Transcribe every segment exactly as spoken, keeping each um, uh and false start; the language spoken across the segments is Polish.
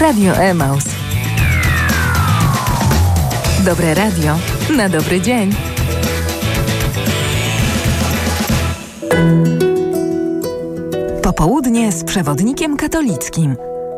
Radio Emaus. Dobre radio na dobry dzień. Popołudnie z przewodnikiem katolickim.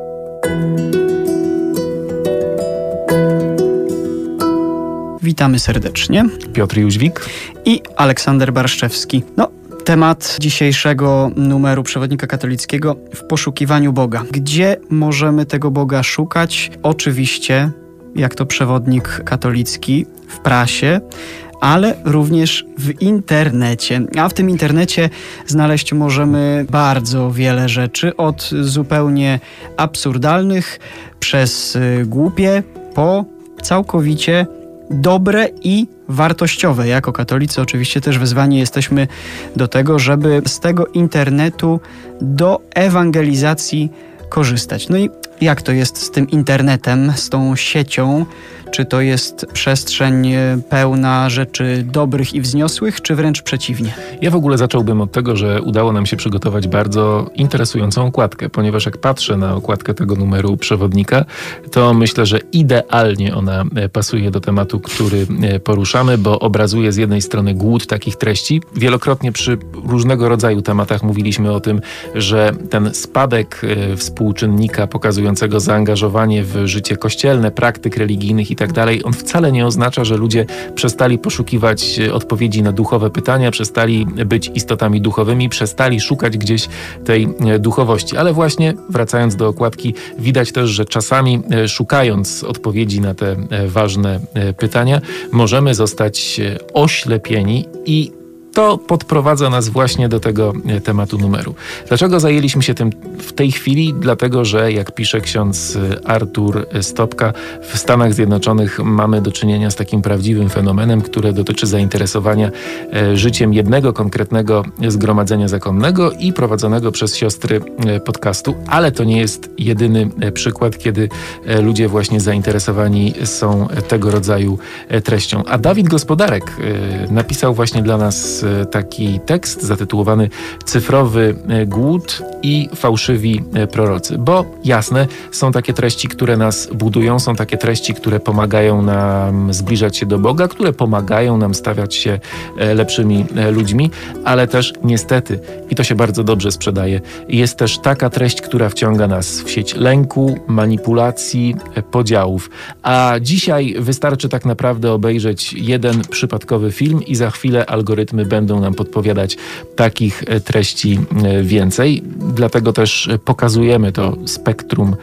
Witamy serdecznie. Piotr Jóźwik i Aleksander Barszczewski. No, temat dzisiejszego numeru Przewodnika Katolickiego: w poszukiwaniu Boga. Gdzie możemy tego Boga szukać? Oczywiście, jak to przewodnik katolicki, w prasie, ale również w internecie. A w tym internecie znaleźć możemy bardzo wiele rzeczy, od zupełnie absurdalnych, przez głupie, po całkowicie dobre i wartościowe. Jako katolicy oczywiście też wezwani jesteśmy do tego, żeby z tego internetu do ewangelizacji korzystać. No i jak to jest z tym internetem, z tą siecią? Czy to jest przestrzeń pełna rzeczy dobrych i wzniosłych, czy wręcz przeciwnie? Ja w ogóle zacząłbym od tego, że udało nam się przygotować bardzo interesującą okładkę, ponieważ jak patrzę na okładkę tego numeru przewodnika, to myślę, że idealnie ona pasuje do tematu, który poruszamy, bo obrazuje z jednej strony głód takich treści. Wielokrotnie przy różnego rodzaju tematach mówiliśmy o tym, że ten spadek współczynnika pokazującego zaangażowanie w życie kościelne, praktyk religijnych i tak dalej, on wcale nie oznacza, że ludzie przestali poszukiwać odpowiedzi na duchowe pytania, przestali być istotami duchowymi, przestali szukać gdzieś tej duchowości. Ale właśnie, wracając do okładki, widać też, że czasami szukając odpowiedzi na te ważne pytania, możemy zostać oślepieni i to podprowadza nas właśnie do tego tematu numeru. Dlaczego zajęliśmy się tym w tej chwili? Dlatego, że jak pisze ksiądz Artur Stopka, w Stanach Zjednoczonych mamy do czynienia z takim prawdziwym fenomenem, który dotyczy zainteresowania życiem jednego konkretnego zgromadzenia zakonnego i prowadzonego przez siostry podcastu. Ale to nie jest jedyny przykład, kiedy ludzie właśnie zainteresowani są tego rodzaju treścią. A Dawid Gospodarek napisał właśnie dla nas taki tekst zatytułowany Cyfrowy głód i fałszywi prorocy. Bo jasne, są takie treści, które nas budują, są takie treści, które pomagają nam zbliżać się do Boga, które pomagają nam stawiać się lepszymi ludźmi, ale też niestety, i to się bardzo dobrze sprzedaje, jest też taka treść, która wciąga nas w sieć lęku, manipulacji, podziałów. A dzisiaj wystarczy tak naprawdę obejrzeć jeden przypadkowy film i za chwilę algorytmy będą nam podpowiadać takich treści więcej. Dlatego też pokazujemy to spektrum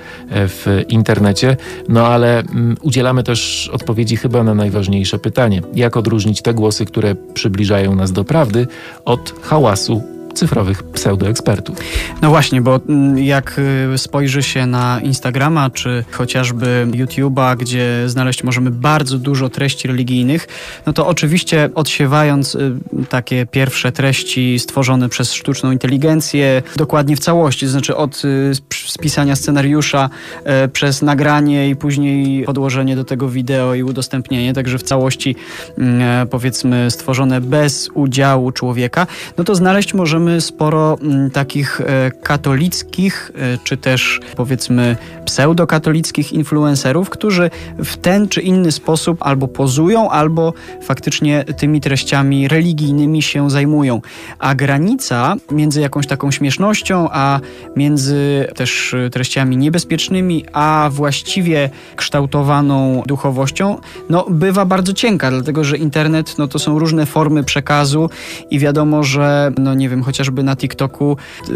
w internecie, no ale udzielamy też odpowiedzi chyba na najważniejsze pytanie. Jak odróżnić te głosy, które przybliżają nas do prawdy, od hałasu cyfrowych pseudoekspertów? No właśnie, bo jak spojrzy się na Instagrama, czy chociażby YouTube'a, gdzie znaleźć możemy bardzo dużo treści religijnych, no to oczywiście odsiewając takie pierwsze treści stworzone przez sztuczną inteligencję, dokładnie w całości, to znaczy od spisania scenariusza przez nagranie i później podłożenie do tego wideo i udostępnienie, także w całości powiedzmy stworzone bez udziału człowieka, no to znaleźć możemy sporo m, takich e, katolickich, e, czy też powiedzmy pseudokatolickich influencerów, którzy w ten czy inny sposób albo pozują, albo faktycznie tymi treściami religijnymi się zajmują. A granica między jakąś taką śmiesznością, a między też treściami niebezpiecznymi, a właściwie kształtowaną duchowością, no bywa bardzo cienka, dlatego że internet, no to są różne formy przekazu i wiadomo, że no nie wiem, chociażby na TikToku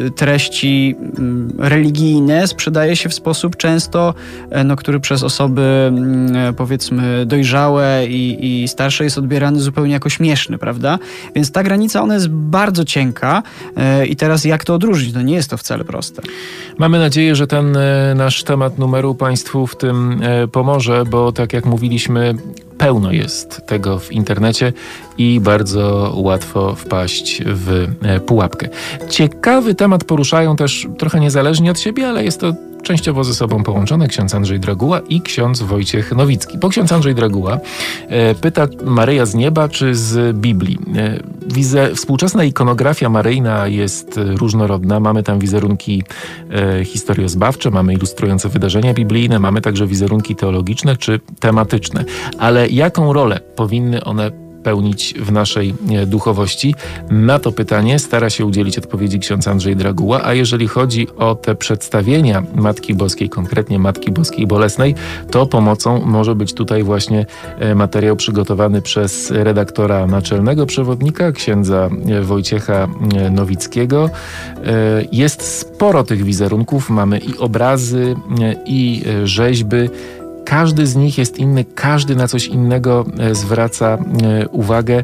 treści religijne sprzedaje się w sposób często, no, który przez osoby powiedzmy dojrzałe i, i starsze jest odbierany zupełnie jako śmieszny, prawda? Więc ta granica, ona jest bardzo cienka i teraz jak to odróżnić? No nie jest to wcale proste. Mamy nadzieję, że ten nasz temat numeru Państwu w tym pomoże, bo tak jak mówiliśmy, pełno jest tego w internecie i bardzo łatwo wpaść w pułapkę. Ciekawy temat poruszają też trochę niezależnie od siebie, ale jest to częściowo ze sobą połączone, ksiądz Andrzej Draguła i ksiądz Wojciech Nowicki. Bo ksiądz Andrzej Draguła e, pyta Maryja z nieba czy z Biblii. E, wize, współczesna ikonografia maryjna jest różnorodna. Mamy tam wizerunki e, historiozbawcze, mamy ilustrujące wydarzenia biblijne, mamy także wizerunki teologiczne czy tematyczne. Ale jaką rolę powinny one pełnić w naszej duchowości? Na to pytanie stara się udzielić odpowiedzi ksiądz Andrzej Draguła, a jeżeli chodzi o te przedstawienia Matki Boskiej, konkretnie Matki Boskiej Bolesnej, to pomocą może być tutaj właśnie materiał przygotowany przez redaktora naczelnego przewodnika, księdza Wojciecha Nowickiego. Jest sporo tych wizerunków, mamy i obrazy, i rzeźby. Każdy z nich jest inny, każdy na coś innego zwraca uwagę.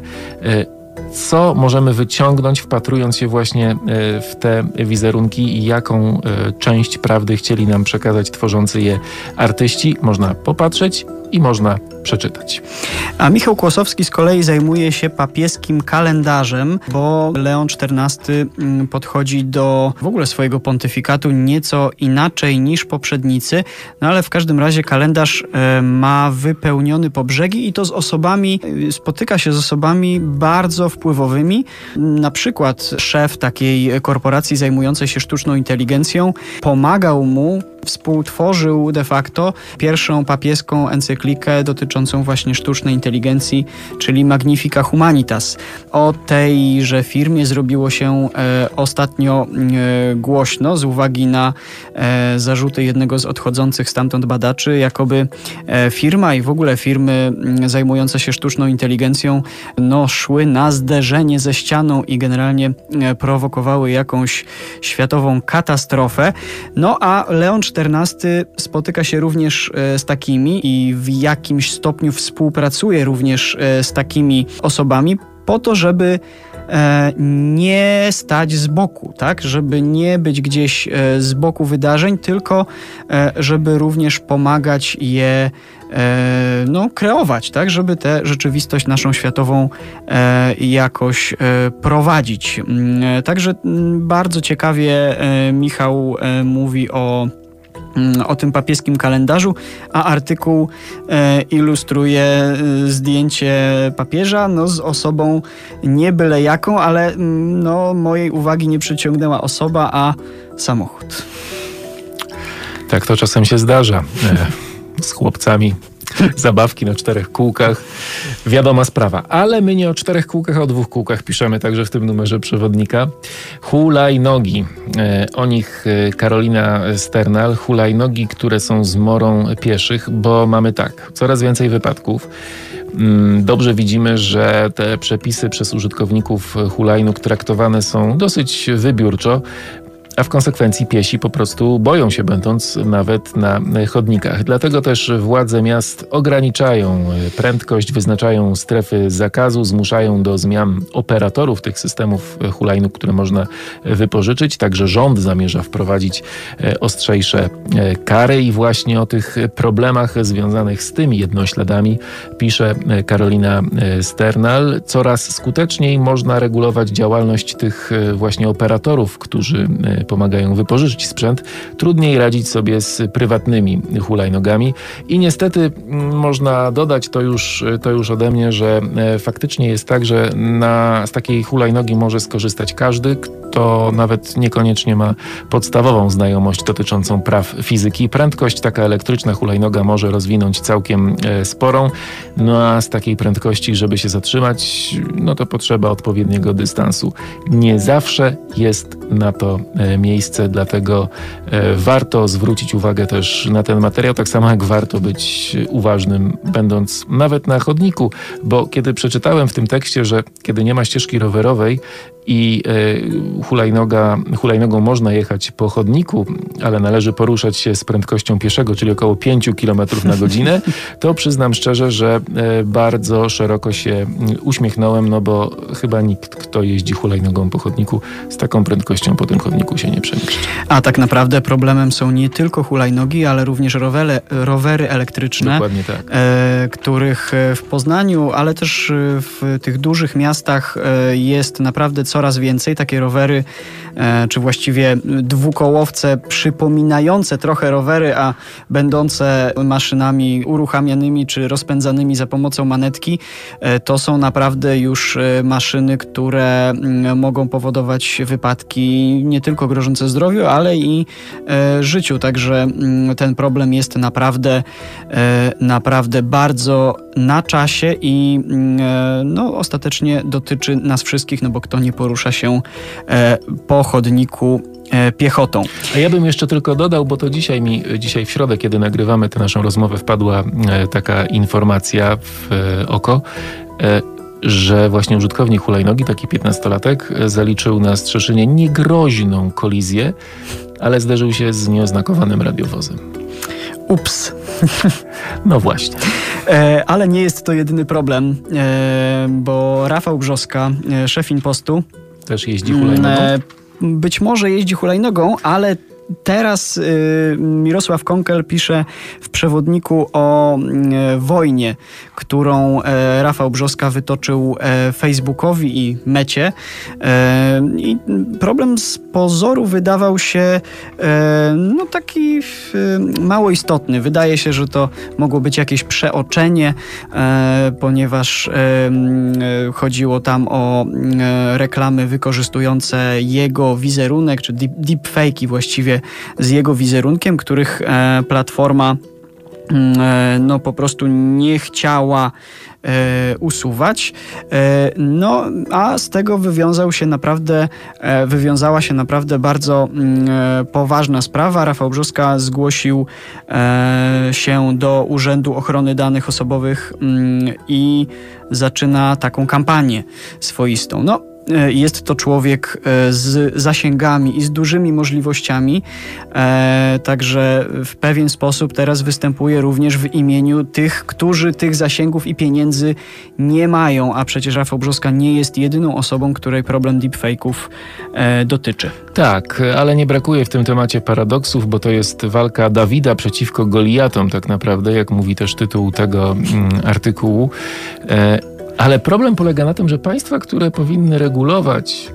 Co możemy wyciągnąć, wpatrując się właśnie w te wizerunki i jaką część prawdy chcieli nam przekazać tworzący je artyści? Można popatrzeć i można przeczytać. A Michał Kłosowski z kolei zajmuje się papieskim kalendarzem, bo Leon czternasty podchodzi do w ogóle swojego pontyfikatu nieco inaczej niż poprzednicy, no ale w każdym razie kalendarz ma wypełniony po brzegi i to z osobami, spotyka się z osobami bardzo wpływowymi. Na przykład szef takiej korporacji zajmującej się sztuczną inteligencją pomagał mu, współtworzył de facto pierwszą papieską encyklikę dotyczącą właśnie sztucznej inteligencji, czyli Magnifica Humanitas. O tejże firmie zrobiło się e, ostatnio e, głośno z uwagi na e, zarzuty jednego z odchodzących stamtąd badaczy, jakoby e, firma i w ogóle firmy m, zajmujące się sztuczną inteligencją no, szły na zderzenie ze ścianą i generalnie e, prowokowały jakąś światową katastrofę. No a Leon czternasty spotyka się również e, z takimi i w jakimś stopniu współpracuje również e, z takimi osobami po to, żeby e, nie stać z boku, tak? Żeby nie być gdzieś e, z boku wydarzeń, tylko e, żeby również pomagać je e, no, kreować, tak? Żeby tę rzeczywistość naszą światową e, jakoś e, prowadzić. E, także m, bardzo ciekawie e, Michał e, mówi o o tym papieskim kalendarzu, a artykuł e, ilustruje e, zdjęcie papieża no, z osobą nie byle jaką, ale no, mojej uwagi nie przyciągnęła osoba, a samochód. Tak to czasem się zdarza e, z chłopcami. Zabawki na czterech kółkach. Wiadoma sprawa. Ale my nie o czterech kółkach, a o dwóch kółkach piszemy także w tym numerze przewodnika. Hulajnogi. E, o nich Karolina Sternal. Hulajnogi, które są zmorą pieszych, bo mamy tak, coraz więcej wypadków. Dobrze widzimy, że te przepisy przez użytkowników hulajnóg traktowane są dosyć wybiórczo, a w konsekwencji piesi po prostu boją się, będąc nawet na chodnikach. Dlatego też władze miast ograniczają prędkość, wyznaczają strefy zakazu, zmuszają do zmian operatorów tych systemów hulajnóg, które można wypożyczyć. Także rząd zamierza wprowadzić ostrzejsze kary i właśnie o tych problemach związanych z tymi jednośladami pisze Karolina Sternal. Coraz skuteczniej można regulować działalność tych właśnie operatorów, którzy pomagają wypożyczyć sprzęt. Trudniej radzić sobie z prywatnymi hulajnogami i niestety można dodać to już, to już ode mnie, że faktycznie jest tak, że na, z takiej hulajnogi może skorzystać każdy, kto nawet niekoniecznie ma podstawową znajomość dotyczącą praw fizyki. Prędkość taka elektryczna hulajnoga może rozwinąć całkiem sporą, no a z takiej prędkości, żeby się zatrzymać, no to potrzeba odpowiedniego dystansu. Nie zawsze jest na to miejsce, dlatego warto zwrócić uwagę też na ten materiał, tak samo jak warto być uważnym, będąc nawet na chodniku, bo kiedy przeczytałem w tym tekście, że kiedy nie ma ścieżki rowerowej i e, hulajnoga, hulajnogą można jechać po chodniku, ale należy poruszać się z prędkością pieszego, czyli około pięć kilometrów na godzinę, to przyznam szczerze, że e, bardzo szeroko się uśmiechnąłem, no bo chyba nikt, kto jeździ hulajnogą po chodniku, z taką prędkością po tym chodniku się nie przemieszcza. A tak naprawdę problemem są nie tylko hulajnogi, ale również rowery, rowery elektryczne, Dokładnie tak. e, których w Poznaniu, ale też w tych dużych miastach e, jest naprawdę coraz więcej. Takie rowery, czy właściwie dwukołowce przypominające trochę rowery, a będące maszynami uruchamianymi czy rozpędzanymi za pomocą manetki, to są naprawdę już maszyny, które mogą powodować wypadki nie tylko grożące zdrowiu, ale i życiu. Także ten problem jest naprawdę, naprawdę bardzo na czasie i no, ostatecznie dotyczy nas wszystkich, no bo kto nie porusza się po chodniku piechotą. A ja bym jeszcze tylko dodał, bo to dzisiaj mi, dzisiaj w środę, kiedy nagrywamy tę naszą rozmowę, wpadła taka informacja w oko, że właśnie użytkownik hulajnogi, taki piętnastolatek, zaliczył na Strzeszynie niegroźną kolizję, ale zderzył się z nieoznakowanym radiowozem. Ups. No właśnie. E, ale nie jest to jedyny problem, e, bo Rafał Brzoska, e, szef Inpostu, też jeździ hulajnogą? E, być może jeździ hulajnogą, ale teraz y, Mirosław Konkel pisze w przewodniku o y, wojnie, którą y, Rafał Brzoska wytoczył y, Facebookowi i Mecie. Y, I problem z pozoru wydawał się y, no taki y, mało istotny. Wydaje się, że to mogło być jakieś przeoczenie, y, ponieważ y, y, chodziło tam o y, reklamy wykorzystujące jego wizerunek, czy deep, deepfake'i właściwie z jego wizerunkiem, których e, Platforma e, no po prostu nie chciała e, usuwać. E, no a z tego wywiązał się naprawdę, e, wywiązała się naprawdę bardzo e, poważna sprawa. Rafał Brzoska zgłosił e, się do Urzędu Ochrony Danych Osobowych m, i zaczyna taką kampanię swoistą. No, jest to człowiek z zasięgami i z dużymi możliwościami, e, także w pewien sposób teraz występuje również w imieniu tych, którzy tych zasięgów i pieniędzy nie mają, a przecież Rafał Brzoska nie jest jedyną osobą, której problem deepfake'ów e, dotyczy. Tak, ale nie brakuje w tym temacie paradoksów, bo to jest walka Dawida przeciwko Goliatom tak naprawdę, jak mówi też tytuł tego mm, artykułu. E, Ale problem polega na tym, że państwa, które powinny regulować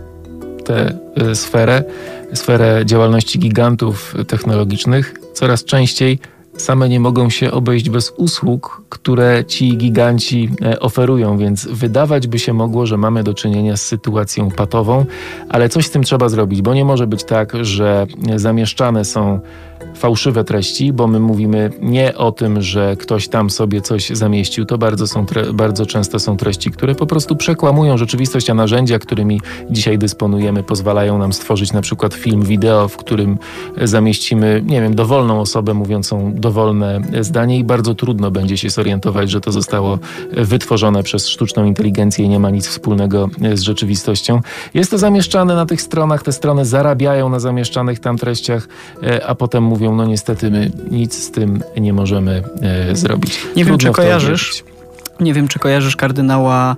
tę sferę, sferę działalności gigantów technologicznych, coraz częściej same nie mogą się obejść bez usług, które ci giganci oferują, więc wydawać by się mogło, że mamy do czynienia z sytuacją patową, ale coś z tym trzeba zrobić, bo nie może być tak, że zamieszczane są fałszywe treści, bo my mówimy nie o tym, że ktoś tam sobie coś zamieścił. To bardzo, są tre- bardzo często są treści, które po prostu przekłamują rzeczywistość, a narzędzia, którymi dzisiaj dysponujemy, pozwalają nam stworzyć na przykład film, wideo, w którym zamieścimy, nie wiem, dowolną osobę mówiącą dowolne zdanie i bardzo trudno będzie się zorientować, że to zostało wytworzone przez sztuczną inteligencję i nie ma nic wspólnego z rzeczywistością. Jest to zamieszczane na tych stronach, te strony zarabiają na zamieszczanych tam treściach, a potem mówią, no niestety my nic z tym nie możemy e, zrobić. Nie wiem, czy kojarzysz. Nie wiem, czy kojarzysz kardynała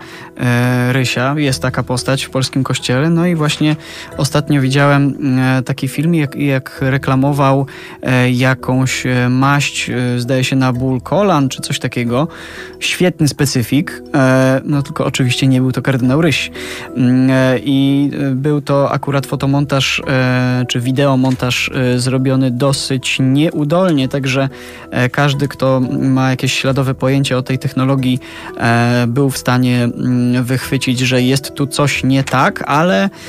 e, Rysia. Jest taka postać w polskim kościele. No i właśnie ostatnio widziałem e, taki film, jak, jak reklamował e, jakąś maść, e, zdaje się na ból kolan, czy coś takiego. Świetny specyfik. E, no tylko oczywiście nie był to kardynał Ryś. E, I był to akurat fotomontaż, e, czy wideomontaż e, zrobiony dosyć nieudolnie. Także e, każdy, kto ma jakieś śladowe pojęcie o tej technologii, był w stanie wychwycić, że jest tu coś nie tak, ale e,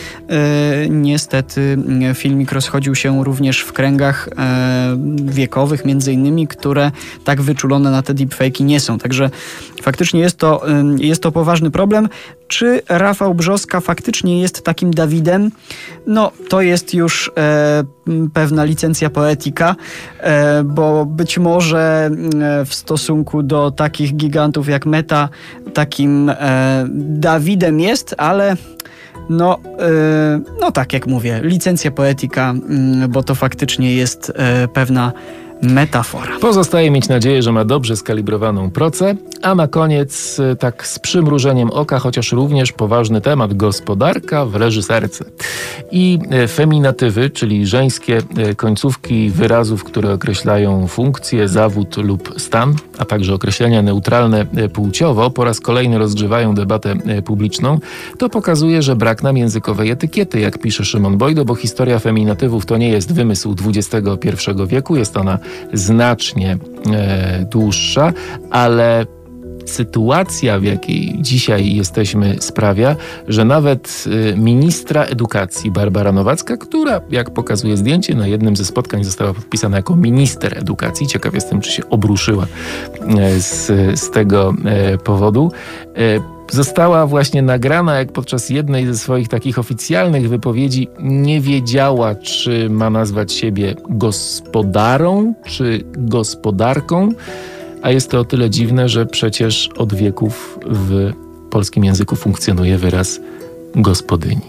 niestety filmik rozchodził się również w kręgach e, wiekowych, między innymi, które tak wyczulone na te deepfake'i nie są. Także faktycznie jest to, jest to poważny problem. Czy Rafał Brzoska faktycznie jest takim Dawidem? No, to jest już e, pewna licencja poetyka, e, bo być może e, w stosunku do takich gigantów jak Meta, takim e, Dawidem jest, ale no, e, no tak jak mówię, licencja poetyka, m, bo to faktycznie jest e, pewna metafora. Pozostaje mieć nadzieję, że ma dobrze skalibrowaną procę, a na koniec y, tak z przymrużeniem oka, chociaż również poważny temat, gospodarka w reżyserce. I y, feminatywy, czyli żeńskie y, końcówki wyrazów, które określają funkcję, zawód lub stan, a także określenia neutralne y, płciowo, po raz kolejny rozgrzewają debatę y, publiczną. To pokazuje, że brak nam językowej etykiety, jak pisze Szymon Bojdo, bo historia feminatywów to nie jest wymysł dwudziestego pierwszego wieku, jest ona znacznie e, dłuższa, ale sytuacja, w jakiej dzisiaj jesteśmy, sprawia, że nawet y, ministra edukacji Barbara Nowacka, która, jak pokazuje zdjęcie, na jednym ze spotkań została podpisana jako minister edukacji. Ciekaw jestem, czy się obruszyła y, z, z tego y, powodu. Y, Została właśnie nagrana, jak podczas jednej ze swoich takich oficjalnych wypowiedzi nie wiedziała, czy ma nazwać siebie gospodarą, czy gospodarką, a jest to o tyle dziwne, że przecież od wieków w polskim języku funkcjonuje wyraz gospodyni.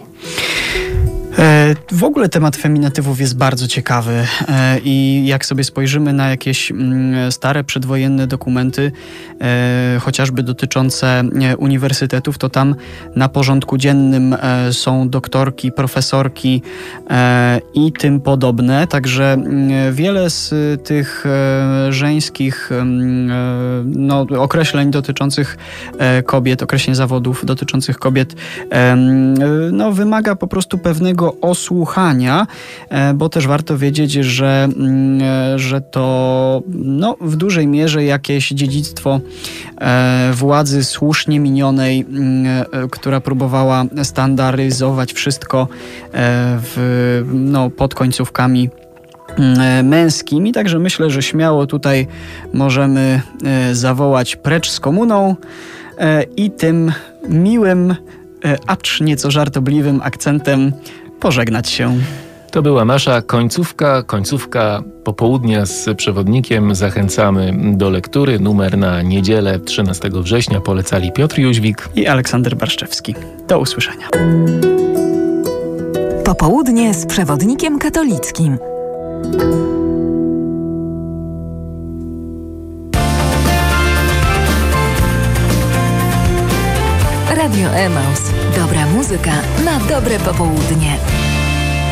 W ogóle temat feminatywów jest bardzo ciekawy i jak sobie spojrzymy na jakieś stare przedwojenne dokumenty, chociażby dotyczące uniwersytetów, to tam na porządku dziennym są doktorki, profesorki i tym podobne. Także wiele z tych żeńskich no, określeń dotyczących kobiet, określeń zawodów dotyczących kobiet, no, wymaga po prostu pewnego osłuchania, bo też warto wiedzieć, że, że to no, w dużej mierze jakieś dziedzictwo władzy słusznie minionej, która próbowała standaryzować wszystko w, no, pod końcówkami męskimi. Także myślę, że śmiało tutaj możemy zawołać precz z komuną i tym miłym, acz nieco żartobliwym akcentem pożegnać się. To była nasza końcówka, końcówka popołudnia z przewodnikiem. Zachęcamy do lektury. Numer na niedzielę trzynastego września polecali Piotr Jóźwik i Aleksander Barszczewski. Do usłyszenia. Popołudnie z przewodnikiem katolickim. Radio Emaus. Dobra muzyka na dobre popołudnie.